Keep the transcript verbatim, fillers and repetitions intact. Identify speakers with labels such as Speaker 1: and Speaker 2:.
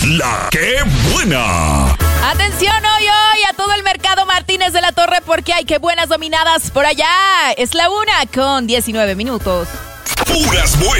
Speaker 1: La que buena.
Speaker 2: Atención hoy, hoy a todo el mercado Martínez de la Torre porque hay que buenas dominadas por allá. Es la una con diecinueve minutos.
Speaker 1: Puras buenas.